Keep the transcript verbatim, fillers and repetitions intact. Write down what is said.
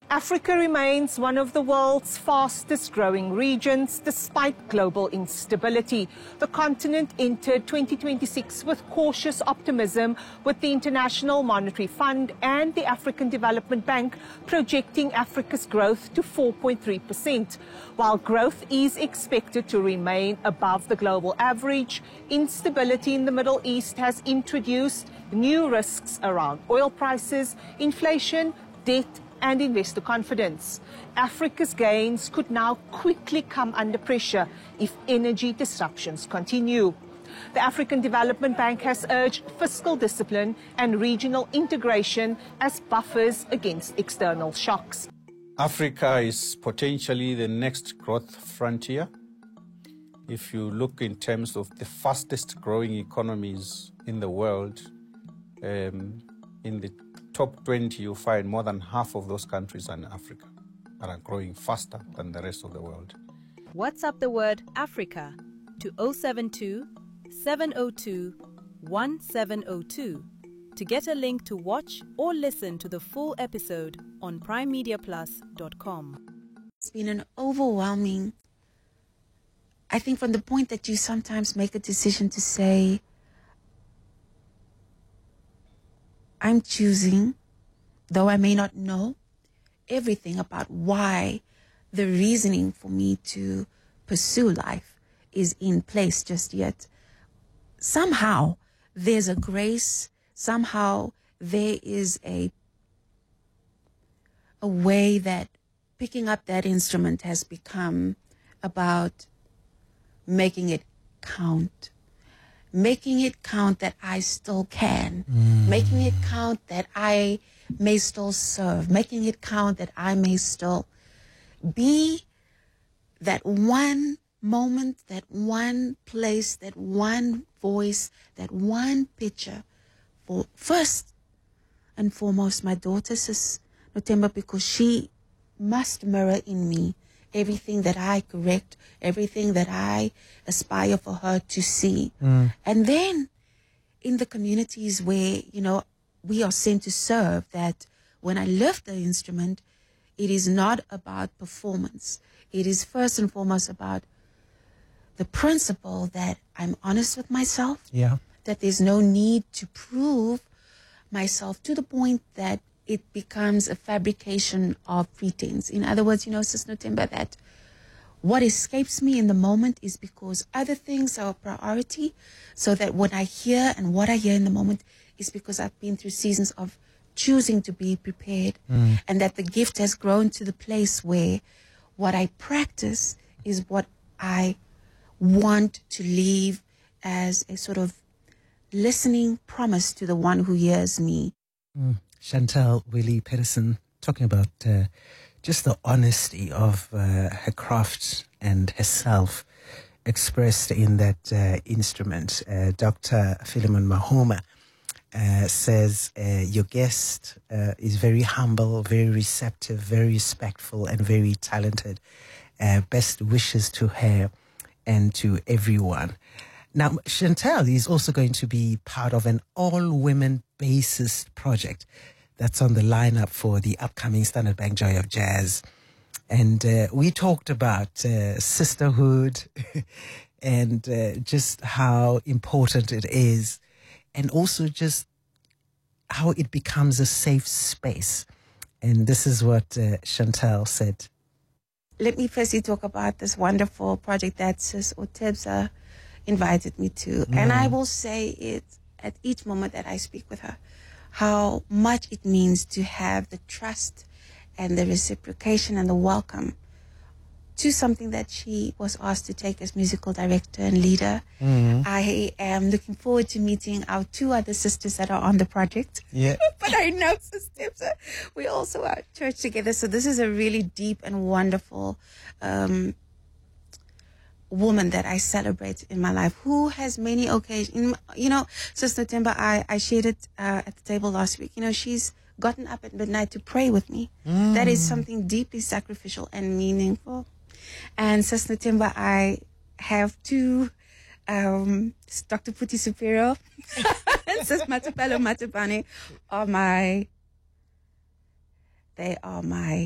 Africa remains one of the world's fastest growing regions despite global instability. The continent entered twenty twenty-six with cautious optimism, with the International Monetary Fund and the African Development Bank projecting Africa's growth to four point three percent. While growth is expected to remain above the global average, instability in the Middle East has introduced new risks around oil prices, inflation, debt, and investor confidence. Africa's gains could now quickly come under pressure if energy disruptions continue. The African Development Bank has urged fiscal discipline and regional integration as buffers against external shocks. Africa is potentially the next growth frontier. If you look in terms of the fastest growing economies in the world, um, in the top twenty, you find more than half of those countries are in Africa and are growing faster than the rest of the world. WhatsApp the word Africa to zero seven two, seven zero two, one seven zero two to get a link to watch or listen to the full episode on prime media plus dot com. It's been an overwhelming, I think, from the point that you sometimes make a decision to say, I'm choosing, though I may not know everything about why the reasoning for me to pursue life is in place just yet. Somehow there's a grace, somehow there is a, a way that picking up that instrument has become about making it count. Making it count that I still can. Mm. Making it count that I may still serve. Making it count that I may still be that one moment, that one place, that one voice, that one picture for first and foremost my daughter, Sis Nothemba, because she must mirror in me everything that I correct, everything that I aspire for her to see. Mm. And then in the communities where, you know, we are sent to serve, that when I lift the instrument, it is not about performance. It is first and foremost about the principle that I'm honest with myself, yeah. that there's no need to prove myself to the point that it becomes a fabrication of pretense. In other words, you know, Sis Nothemba, that what escapes me in the moment is because other things are a priority, so that what I hear and what I hear in the moment is because I've been through seasons of choosing to be prepared, mm. and that the gift has grown to the place where what I practice is what I want to leave as a sort of listening promise to the one who hears me. Mm. Chantel Willie Pedersen, talking about uh, just the honesty of uh, her craft and herself expressed in that uh, instrument. Uh, Doctor Philemon Mahoma uh, says uh, your guest uh, is very humble, very receptive, very respectful, and very talented. Uh, best wishes to her and to everyone. Now, Chantel is also going to be part of an all-women bassist project that's on the lineup for the upcoming Standard Bank Joy of Jazz. And uh, we talked about uh, sisterhood and uh, just how important it is, and also just how it becomes a safe space. And this is what uh, Chantel said. Let me firstly talk about this wonderful project that Sis Otebza invited me to. Mm. And I will say it at each moment that I speak with her, how much it means to have the trust and the reciprocation and the welcome to something that she was asked to take as musical director and leader. Mm-hmm. I am looking forward to meeting our two other sisters that are on the project. Yeah. But I know sisters, we also are at church together. So this is a really deep and wonderful um, woman that I celebrate in my life, who has many occasions. You know, Sister Nothemba, I, I shared it uh, at the table last week. You know, she's gotten up at midnight to pray with me. Mm. That is something deeply sacrificial and meaningful. And Sister Nothemba, I have two, um, Doctor Puti Superior and Sis Matapelo Matapane are my, they are my